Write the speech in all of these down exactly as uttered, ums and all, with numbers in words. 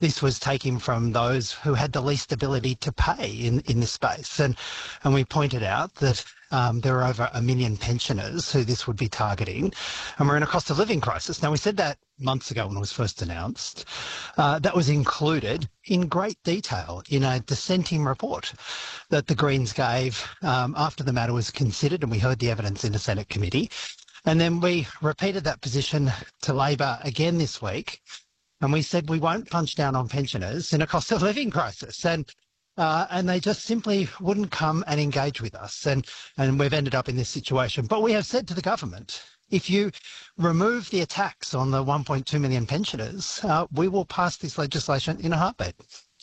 this was taking from those who had the least ability to pay in, in this space. And, and we pointed out that um, there are over a million pensioners who this would be targeting, and we're in a cost of living crisis. Now, we said that months ago when it was first announced. Uh, that was included in great detail in a dissenting report that the Greens gave um, after the matter was considered, and we heard the evidence in the Senate committee. And then we repeated that position to Labor again this week. And we said we won't punch down on pensioners in a cost of living crisis. And uh, and they just simply wouldn't come and engage with us. And, and we've ended up in this situation. But we have said to the government, if you remove the attacks on the one point two million pensioners, uh, we will pass this legislation in a heartbeat.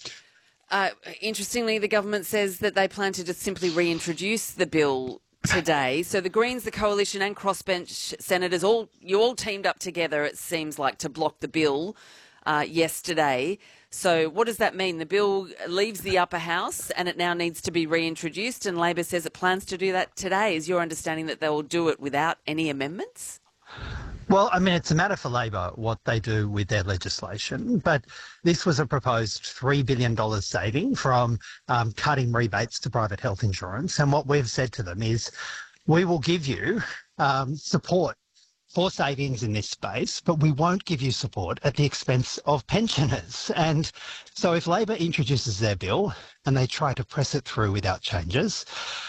Uh, interestingly, the government says that they plan to just simply reintroduce the bill today. So the Greens, the Coalition and crossbench senators, all you all teamed up together, it seems like, to block the bill uh, yesterday. So what does that mean? The bill leaves the upper house and it now needs to be reintroduced, and Labor says it plans to do that today. Is your understanding that they will do it without any amendments? Well, I mean, it's a matter for Labor what they do with their legislation, but this was a proposed three billion dollars saving from um, cutting rebates to private health insurance. And what we've said to them is we will give you um, support for savings in this space, but we won't give you support at the expense of pensioners. And so if Labor introduces their bill and they try to press it through without changes,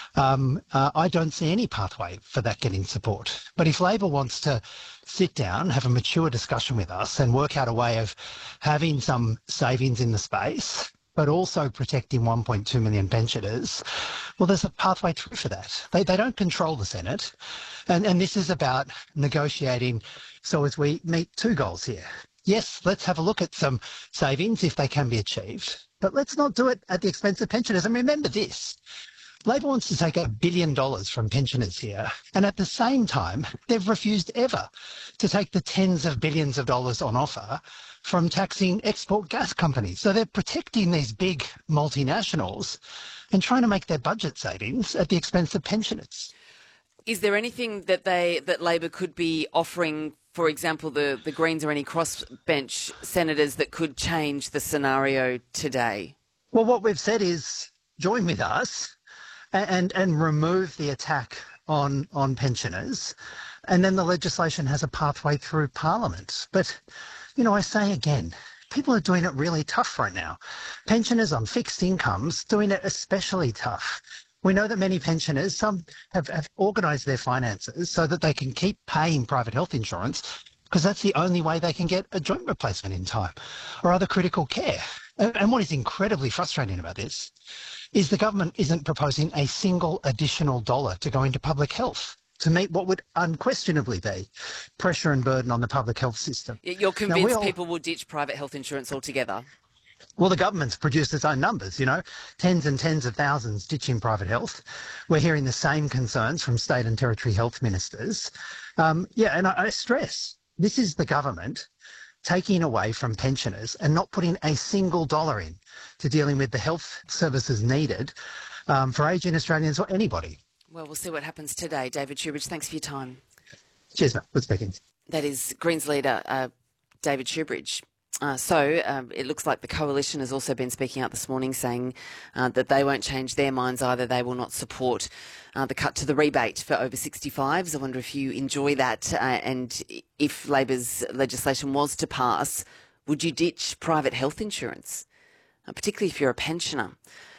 um, uh, I don't see any pathway for that getting support. But if Labor wants to sit down, have a mature discussion with us and work out a way of having some savings in the space, but also protecting one point two million pensioners, well, there's a pathway through for that. They, they don't control the Senate. And, and this is about negotiating so as we meet two goals here. Yes, let's have a look at some savings if they can be achieved, but let's not do it at the expense of pensioners. And remember this, Labor wants to take a billion dollars from pensioners here, and at the same time, they've refused ever to take the tens of billions of dollars on offer from taxing export gas companies. So they're protecting these big multinationals and trying to make their budget savings at the expense of pensioners. Is there anything that they that Labor could be offering, for example, the, the Greens or any crossbench senators, that could change the scenario today? Well, what we've said is join with us and and remove the attack on on pensioners, and then the legislation has a pathway through Parliament. But, you know, I say again, people are doing it really tough right now. Pensioners on fixed incomes doing it especially tough. We know that many pensioners, some have, have organised their finances so that they can keep paying private health insurance because that's the only way they can get a joint replacement in time or other critical care. And, and what is incredibly frustrating about this is the government isn't proposing a single additional dollar to go into public health to meet what would unquestionably be pressure and burden on the public health system. You're convinced all, people will ditch private health insurance altogether? Well, the government's produced its own numbers, you know, tens and tens of thousands ditching private health. We're hearing the same concerns from state and territory health ministers. Um, yeah, and I, I stress, this is the government taking away from pensioners and not putting a single dollar in to dealing with the health services needed um, for ageing Australians or anybody. Well, we'll see what happens today. David Shoebridge, thanks for your time. Cheers, mate. Good speaking. That is Greens leader uh, David Shoebridge. Uh, so um, it looks like the Coalition has also been speaking out this morning saying uh, that they won't change their minds either. They will not support uh, the cut to the rebate for over sixty-fives. I wonder if you enjoy that, uh, and if Labor's legislation was to pass, would you ditch private health insurance, uh, particularly if you're a pensioner?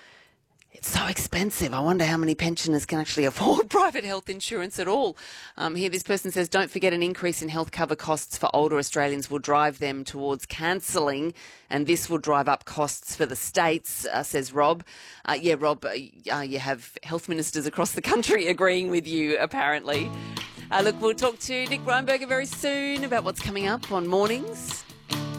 It's so expensive. I wonder how many pensioners can actually afford private health insurance at all. Um, here, this person says, don't forget an increase in health cover costs for older Australians will drive them towards cancelling, and this will drive up costs for the states, uh, says Rob. Uh, yeah, Rob, uh, you have health ministers across the country agreeing with you, apparently. Uh, look, we'll talk to Nick Reinberger very soon about what's coming up on Mornings.